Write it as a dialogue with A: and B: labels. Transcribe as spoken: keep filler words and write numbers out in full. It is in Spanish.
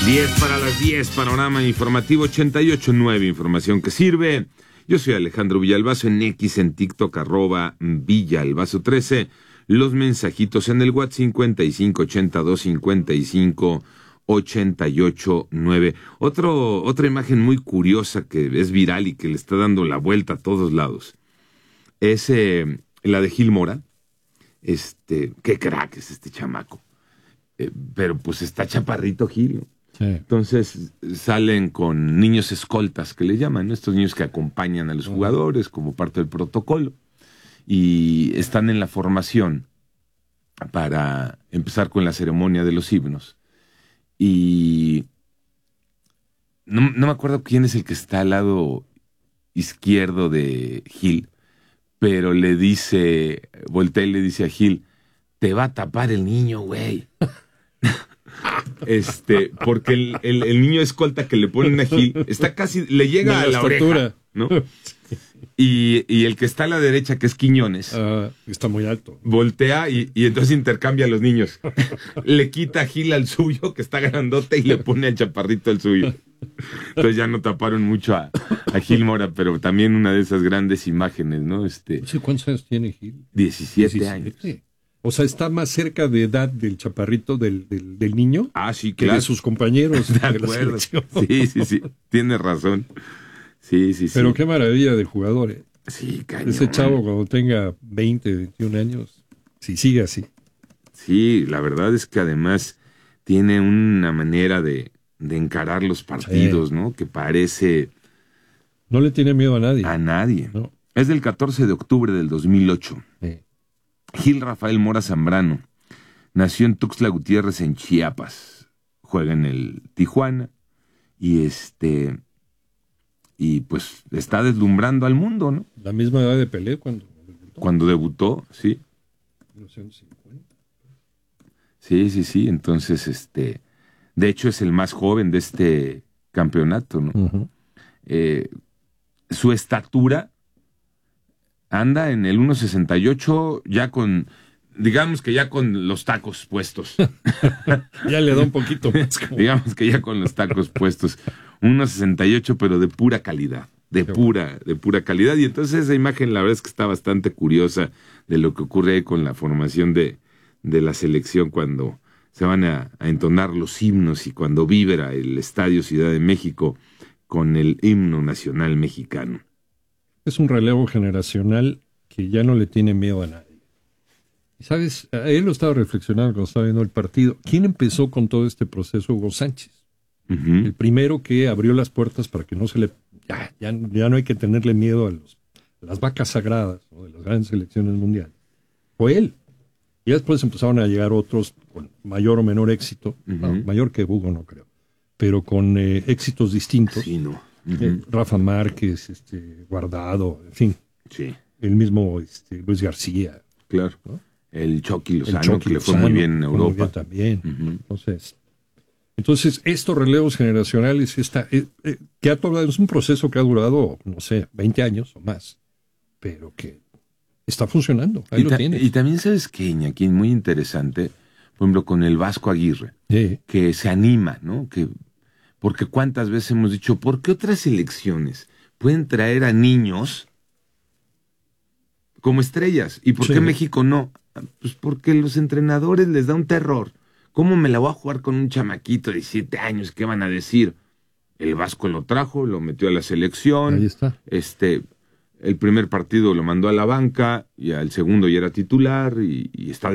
A: diez para las diez, panorama informativo ochenta y ocho punto nueve, información que sirve. Yo soy Alejandro Villalbazo, en X, en TikTok, arroba Villalbazo trece. Los mensajitos en el WhatsApp cincuenta y cinco ochenta y dos cincuenta y cinco ochenta y ocho nueve. Otro, otra imagen muy curiosa que es viral y que le está dando la vuelta a todos lados es eh, la de Gil Mora. Este, qué crack es este chamaco. Eh, pero pues está chaparrito Gil, ¿no? Sí. Entonces salen con niños escoltas, que le llaman, ¿no? Estos niños que acompañan a los jugadores como parte del protocolo, y están en la formación para empezar con la ceremonia de los himnos. Y no, no me acuerdo quién es el que está al lado izquierdo de Gil, pero le dice, voltea y le dice a Gil: te va a tapar el niño, güey. Este, porque el, el, el niño escolta que le ponen a Gil está casi, le llega a la estatura, oreja, ¿no? Y, y el que está a la derecha, que es Quiñones,
B: uh, está muy alto.
A: Voltea y, y entonces intercambia a los niños. Le quita a Gil al suyo, que está grandote, y le pone al chaparrito al suyo. Entonces ya no taparon mucho a, a Gil Mora, pero también una de esas grandes imágenes, ¿no? Este,
B: no sé cuántos años tiene Gil.
A: diecisiete años.
B: O sea, está más cerca de edad del chaparrito del, del, del niño.
A: Ah, sí,
B: que
A: claro.
B: de sus compañeros.
A: De acuerdo. Sí, sí, sí. Tienes razón. Sí, sí, sí.
B: Pero qué maravilla de jugador, ¿eh?
A: Sí, cañón.
B: Ese chavo cuando tenga veinte, veintiún años, si sigue así.
A: Sí, la verdad es que además tiene una manera de, de encarar los partidos, sí, ¿no? Que parece...
B: No le tiene miedo a nadie.
A: A nadie.
B: No.
A: Es del catorce de octubre del dos mil ocho. Sí. Gil Rafael Mora Zambrano nació en Tuxtla Gutiérrez, en Chiapas. Juega en el Tijuana y este y pues está deslumbrando al mundo, ¿no?
B: La misma edad de Pelé cuando debutó.
A: Cuando debutó, sí.
B: mil novecientos cincuenta.
A: Sí, sí, sí. Entonces, este, de hecho es el más joven de este campeonato, ¿no? Uh-huh. Eh, su estatura anda en el uno sesenta y ocho, ya con, digamos que ya con los tacos puestos.
B: Ya le da un poquito más. Como...
A: digamos que ya con los tacos puestos. uno sesenta y ocho, pero de pura calidad. De Qué pura, bueno. de pura calidad. Y entonces esa imagen, la verdad es que está bastante curiosa de lo que ocurre ahí con la formación de, de la selección cuando se van a, a entonar los himnos y cuando vibra el Estadio Ciudad de México con el himno nacional mexicano.
B: Es un relevo generacional que ya no le tiene miedo a nadie. Y sabes, él lo estaba reflexionando cuando estaba viendo el partido. ¿Quién empezó con todo este proceso? Hugo Sánchez. Uh-huh. El primero que abrió las puertas para que no se le... Ya, ya, ya no hay que tenerle miedo a, los, a las vacas sagradas, ¿no?, de las grandes selecciones mundiales. Fue él. Y después empezaron a llegar otros con mayor o menor éxito. Uh-huh. No, mayor que Hugo, no creo. Pero con eh, éxitos distintos.
A: Sí, no.
B: Uh-huh. eh, Rafa Márquez, este, Guardado, en fin.
A: Sí.
B: El mismo este, Luis García.
A: Claro. ¿No? El Chucky Lozano, el Chucky
B: que le
A: fue muy bien en Europa. Muy bien
B: también. Uh-huh. Entonces, entonces, estos relevos generacionales, esta, eh, eh, que ha tomado, es un proceso que ha durado, no sé, veinte años o más, pero que está funcionando. Ahí
A: y
B: lo
A: ta-
B: tienes.
A: Y también, ¿sabes qué, Iñaki? Muy interesante, por ejemplo, con el Vasco Aguirre, sí, que se anima, ¿no? Que Porque cuántas veces hemos dicho, ¿por qué otras selecciones pueden traer a niños como estrellas? ¿Y por sí. qué México no? Pues porque los entrenadores les da un terror. ¿Cómo me la voy a jugar con un chamaquito de diecisiete años? ¿Qué van a decir? El Vasco lo trajo, lo metió a la selección.
B: Ahí está.
A: Este, el primer partido lo mandó a la banca y al segundo ya era titular y, y está